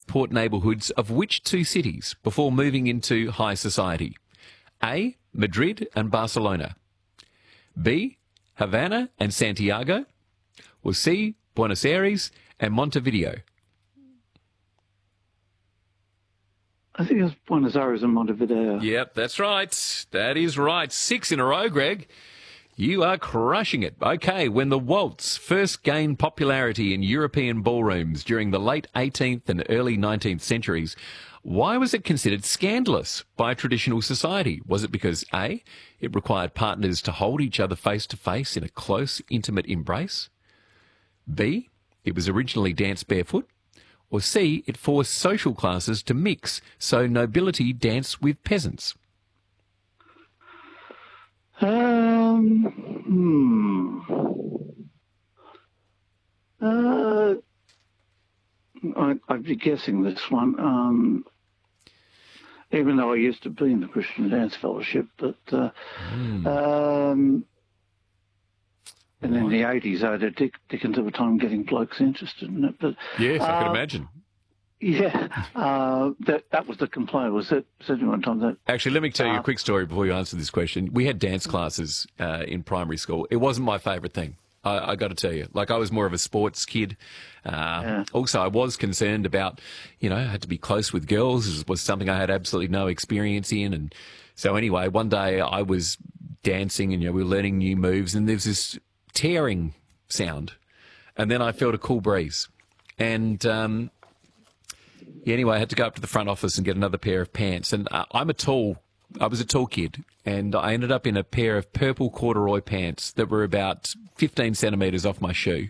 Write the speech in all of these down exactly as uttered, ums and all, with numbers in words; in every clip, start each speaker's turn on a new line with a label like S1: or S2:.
S1: port neighbourhoods of which two cities before moving into high society? A. Madrid and Barcelona. B. Havana and Santiago. Or C. Buenos Aires and Montevideo.
S2: I think it's Buenos Aires and Montevideo.
S1: Yep, that's right. That is right. Six in a row, Greg. You are crushing it. Okay, when the waltz first gained popularity in European ballrooms during the late eighteenth and early nineteenth centuries, why was it considered scandalous by traditional society? Was it because A, it required partners to hold each other face to face in a close, intimate embrace? B, it was originally danced barefoot? Or C, it forced social classes to mix, so nobility danced with peasants?
S2: Um, hmm. Uh, I, I'd be guessing this one, um, even though I used to be in the Christian Dance Fellowship, but uh, mm. um, and in the eighties, I had a dick, Dickens of a time getting blokes interested in it. But
S1: yes, I
S2: uh,
S1: can imagine.
S2: Yeah, uh, that that was the complaint. Was it? Said one time that.
S1: Actually, let me tell you uh, a quick story before you answer this question. We had dance classes uh, in primary school. It wasn't my favourite thing. I, I got to tell you, like I was more of a sports kid. Uh, yeah. Also, I was concerned about, you know, I had to be close with girls. It was something I had absolutely no experience in, and so anyway, one day I was dancing, and you know, we were learning new moves, and there's this tearing sound, and then I felt a cool breeze, and um, yeah, anyway, I had to go up to the front office and get another pair of pants, and uh, I'm a tall, I was a tall kid, and I ended up in a pair of purple corduroy pants that were about fifteen centimetres off my shoe.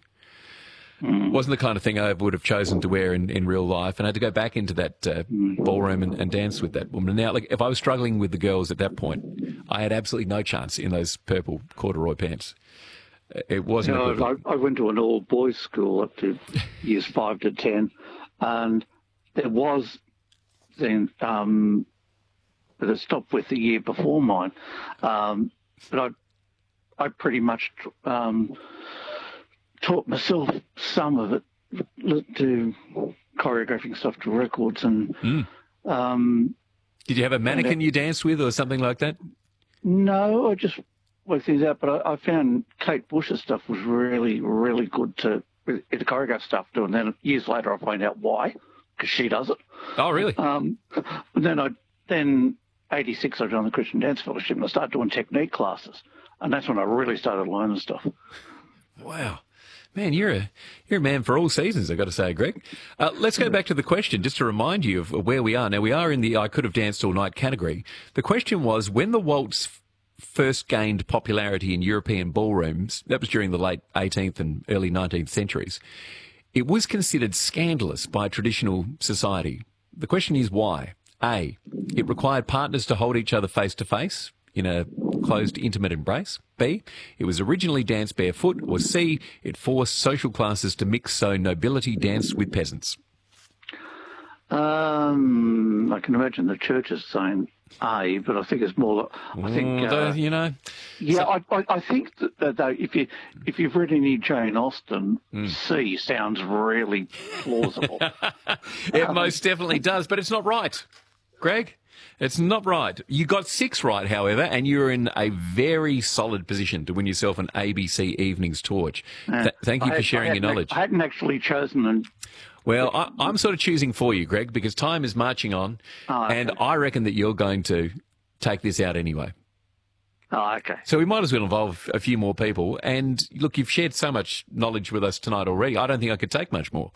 S1: Mm. Wasn't the kind of thing I would have chosen to wear in, in real life, and I had to go back into that uh, ballroom and, and dance with that woman. And now, like, if I was struggling with the girls at that point, I had absolutely no chance in those purple corduroy pants. It wasn't.
S2: You know, I, I went to an all-boys school up to years five to ten, and there was then, um, but it stopped with the year before mine. Um, but I, I pretty much um, taught myself some of it to choreographing stuff to records. And
S1: mm.
S2: um,
S1: did you have a mannequin you danced with or something like that?
S2: No, I just worked things out. But I, I found Kate Bush's stuff was really, really good to the choreograph stuff too. And then years later, I find out why. Because she does it.
S1: Oh, really?
S2: Um, but then I then eighty-six I joined the Christian Dance Fellowship and I started doing technique classes, and that's when I really started learning stuff.
S1: Wow, man, you're a you're a man for all seasons, I've got to say, Greg. Uh, let's go back to the question, just to remind you of where we are now. We are in the I could have danced all night category. The question was, when the waltz f- first gained popularity in European ballrooms, that was during the late eighteenth and early nineteenth centuries. It was considered scandalous by traditional society. The question is why? A, it required partners to hold each other face to face in a closed, intimate embrace. B, it was originally danced barefoot. Or C, it forced social classes to mix, so nobility danced with peasants.
S2: Um, I can imagine the churches saying A, but I think it's more. I think
S1: uh,
S2: uh,
S1: you know.
S2: Yeah,
S1: so,
S2: I, I, I think that, that though, if you if you've read any Jane Austen, mm. C sounds really plausible.
S1: It
S2: um,
S1: most definitely does, but it's not right, Greg. It's not right. You got six right, however, and you're in a very solid position to win yourself an A B C Evenings torch.
S2: Uh,
S1: Th- thank you
S2: I
S1: for sharing your knowledge.
S2: I hadn't actually chosen an.
S1: Well, I, I'm sort of choosing for you, Greg, because time is marching on,
S2: oh, okay.
S1: and I reckon that you're going to take this out anyway.
S2: Oh, okay.
S1: So we might as well involve a few more people. And look, you've shared so much knowledge with us tonight already. I don't think I could take much more.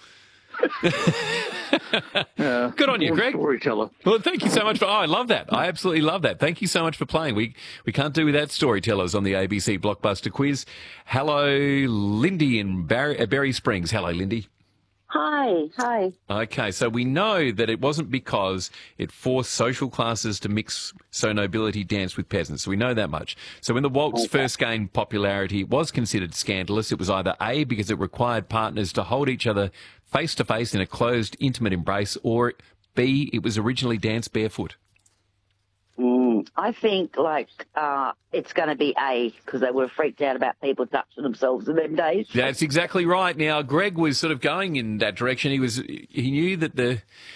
S2: Yeah,
S1: good on you, Greg.
S2: Storyteller.
S1: Well, thank you so much for. Oh, I love that. I absolutely love that. Thank you so much for playing. We we can't do without storytellers on the A B C Blockbuster Quiz. Hello, Lindy in Barry, uh, Berry Springs. Hello, Lindy.
S3: Hi, hi.
S1: Okay, so we know that it wasn't because it forced social classes to mix, so nobility danced with peasants. So we know that much. So when the waltz
S3: Okay.
S1: first gained popularity, it was considered scandalous. It was either A, because it required partners to hold each other face to face in a closed, intimate embrace, or B, it was originally danced barefoot.
S3: Mm, I think, like, uh, it's going to be A, because they were freaked out about people touching themselves in them days.
S1: That's exactly right. Now, Greg was sort of going in that direction. He was, he knew that the,